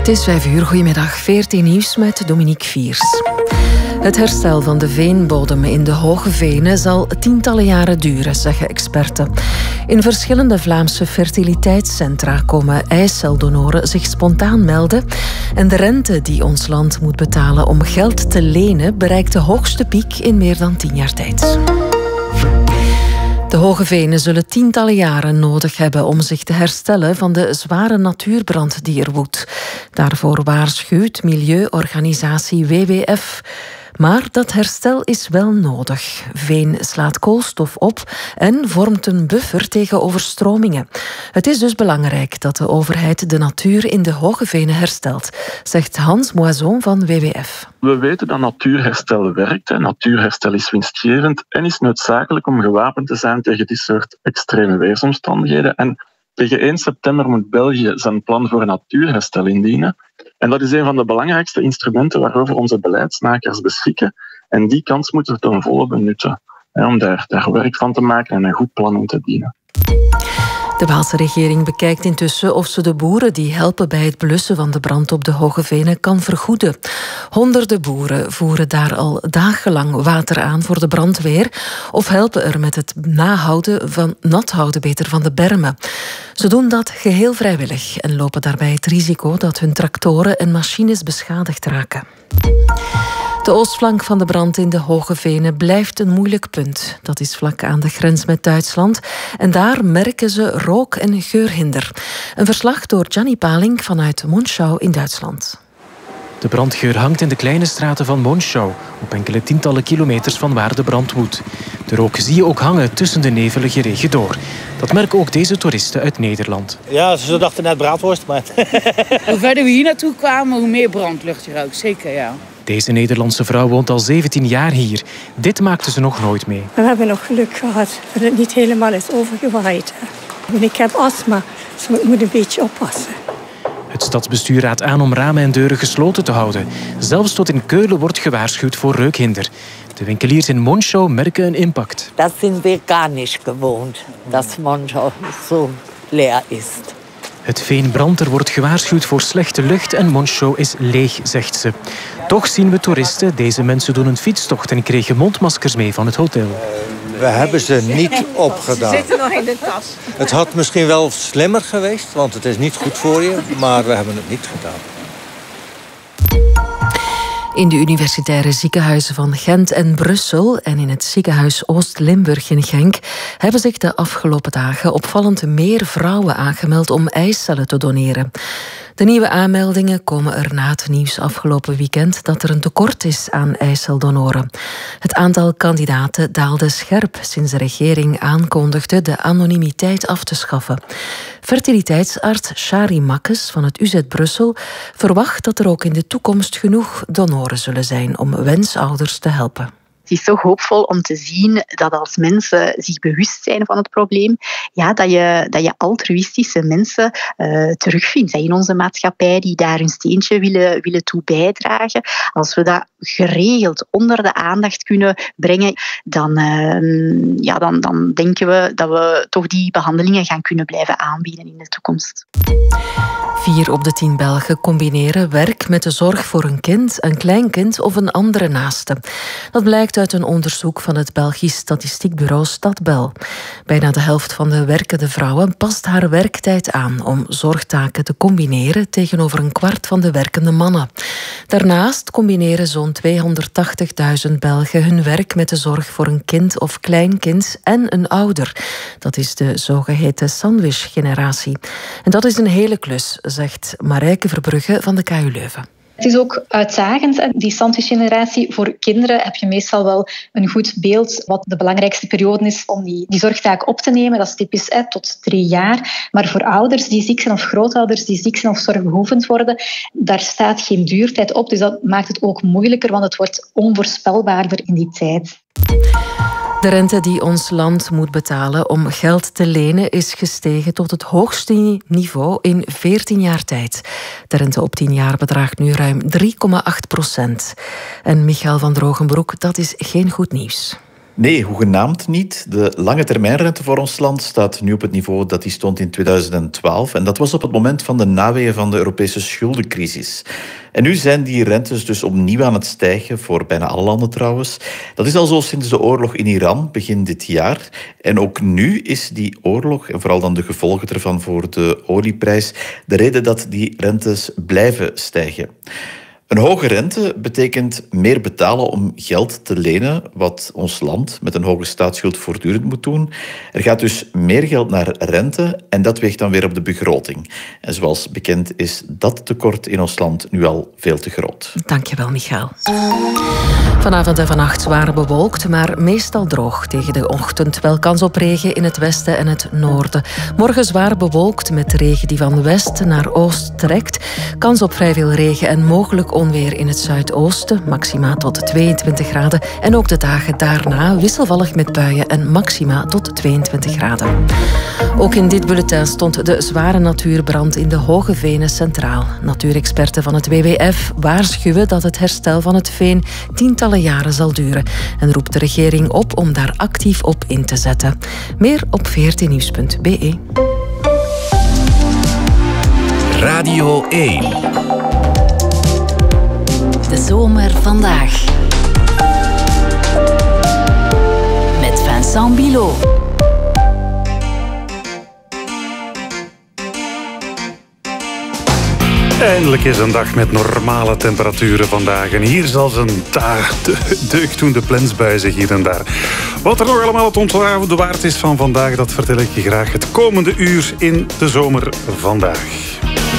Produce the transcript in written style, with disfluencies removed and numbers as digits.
Het is 5 uur. Goedemiddag. 14 nieuws met Dominique Viers. Het herstel van de veenbodem in de Hoge Venen zal tientallen jaren duren, zeggen experten. In verschillende Vlaamse fertiliteitscentra komen eiceldonoren zich spontaan melden. En de rente die ons land moet betalen om geld te lenen bereikt de hoogste piek in meer dan 10 jaar tijd. De Hoge Venen zullen tientallen jaren nodig hebben om zich te herstellen van de zware natuurbrand die er woedt. Daarvoor waarschuwt milieuorganisatie WWF. Maar dat herstel is wel nodig. Veen slaat koolstof op en vormt een buffer tegen overstromingen. Het is dus belangrijk dat de overheid de natuur in de Hoge Venen herstelt, zegt Hans Moison van WWF. We weten dat natuurherstel werkt. Natuurherstel is winstgevend en is noodzakelijk om gewapend te zijn tegen dit soort extreme weersomstandigheden. En tegen 1 september moet België zijn plan voor natuurherstel indienen. En dat is een van de belangrijkste instrumenten waarover onze beleidsmakers beschikken. En die kans moeten we ten volle benutten. Om daar werk van te maken en een goed plan in te dienen. De Waalse regering bekijkt intussen of ze de boeren die helpen bij het blussen van de brand op de Hoge Venen kan vergoeden. Honderden boeren voeren daar al dagenlang water aan voor de brandweer of helpen er met het nat houden van de bermen. Ze doen dat geheel vrijwillig en lopen daarbij het risico dat hun tractoren en machines beschadigd raken. De oostflank van de brand in de Hoge Venen blijft een moeilijk punt. Dat is vlak aan de grens met Duitsland. En daar merken ze rook- en geurhinder. Een verslag door Gianni Paling vanuit Monschau in Duitsland. De brandgeur hangt in de kleine straten van Monschau, op enkele tientallen kilometers van waar de brand woedt. De rook zie je ook hangen tussen de nevelige regen door. Dat merken ook deze toeristen uit Nederland. Ja, ze dachten net braadworst, maar... Hoe verder we hier naartoe kwamen, hoe meer brandlucht je ruikt. Zeker, ja. Deze Nederlandse vrouw woont al 17 jaar hier. Dit maakte ze nog nooit mee. We hebben nog geluk gehad dat het niet helemaal is overgewaaid. Ik heb astma, dus ik moet een beetje oppassen. Het stadsbestuur raadt aan om ramen en deuren gesloten te houden. Zelfs tot in Keulen wordt gewaarschuwd voor reukhinder. De winkeliers in Monschau merken een impact. Dat zijn we gar niet gewoond, dat Monschau zo leer is. Het veen brandt, er wordt gewaarschuwd voor slechte lucht en Monschau is leeg, zegt ze. Toch zien we toeristen. Deze mensen doen een fietstocht en kregen mondmaskers mee van het hotel. We hebben ze niet opgedaan. Ze zitten nog in de tas. Het had misschien wel slimmer geweest, want het is niet goed voor je. Maar we hebben het niet gedaan. In de universitaire ziekenhuizen van Gent en Brussel en in het ziekenhuis Oost-Limburg in Genk hebben zich de afgelopen dagen opvallend meer vrouwen aangemeld om eicellen te doneren. De nieuwe aanmeldingen komen er na het nieuws afgelopen weekend dat er een tekort is aan eiceldonoren. Het aantal kandidaten daalde scherp sinds de regering aankondigde de anonimiteit af te schaffen. Fertiliteitsarts Shari Makkes van het UZ Brussel verwacht dat er ook in de toekomst genoeg donoren zullen zijn om wensouders te helpen. Het is zo hoopvol om te zien dat als mensen zich bewust zijn van het probleem, ja, dat je altruïstische mensen terugvindt in onze maatschappij die daar hun steentje willen toe bijdragen. Als we dat geregeld onder de aandacht kunnen brengen, dan denken we dat we toch die behandelingen gaan kunnen blijven aanbieden in de toekomst. 4 op de 10 Belgen combineren werk met de zorg voor een kind, een kleinkind of een andere naaste. Dat blijkt uit een onderzoek van het Belgisch statistiekbureau Stadbel. Bijna de helft van de werkende vrouwen past haar werktijd aan om zorgtaken te combineren tegenover een kwart van de werkende mannen. Daarnaast combineren zo'n 280.000 Belgen hun werk met de zorg voor een kind of kleinkind en een ouder. Dat is de zogeheten sandwich-generatie. En dat is een hele klus, zegt Marijke Verbrugge van de KU Leuven. Het is ook uitdagend, die sandwich-generatie. Voor kinderen heb je meestal wel een goed beeld wat de belangrijkste periode is om die zorgtaak op te nemen. Dat is typisch tot 3 jaar. Maar voor ouders die ziek zijn of grootouders die ziek zijn of zorgbehoevend worden, daar staat geen duurtijd op. Dus dat maakt het ook moeilijker, want het wordt onvoorspelbaarder in die tijd. De rente die ons land moet betalen om geld te lenen is gestegen tot het hoogste niveau in 14 jaar tijd. De rente op 10 jaar bedraagt nu ruim 3,8%. En Michael van Drogenbroek, dat is geen goed nieuws. Nee, hoegenaamd niet. De lange termijnrente voor ons land staat nu op het niveau dat die stond in 2012. En dat was op het moment van de naweeën van de Europese schuldencrisis. En nu zijn die rentes dus opnieuw aan het stijgen, voor bijna alle landen trouwens. Dat is al zo sinds de oorlog in Iran, begin dit jaar. En ook nu is die oorlog, en vooral dan de gevolgen ervan voor de olieprijs, de reden dat die rentes blijven stijgen. Een hoge rente betekent meer betalen om geld te lenen, wat ons land met een hoge staatsschuld voortdurend moet doen. Er gaat dus meer geld naar rente en dat weegt dan weer op de begroting. En zoals bekend is dat tekort in ons land nu al veel te groot. Dankjewel, Michael. Vanavond en vannacht zwaar bewolkt, maar meestal droog. Tegen de ochtend wel kans op regen in het westen en het noorden. Morgen zwaar bewolkt met regen die van west naar oost trekt. Kans op vrij veel regen en mogelijk onweer in het zuidoosten. Maxima tot 22 graden. En ook de dagen daarna wisselvallig met buien en maxima tot 22 graden. Ook in dit bulletin stond de zware natuurbrand in de Hoge Venen centraal. Natuurexperten van het WWF waarschuwen dat het herstel van het veen tientallen jaren zal duren en roept de regering op om daar actief op in te zetten. Meer op 14nieuws.be. Radio 1. De zomer vandaag. Met Vincent Bilot. Eindelijk is een dag met normale temperaturen vandaag. En hier zal een deuk doen de plensbui zich hier en daar. Wat er nog allemaal het onthouden waard is van vandaag, dat vertel ik je graag het komende uur in de zomer vandaag.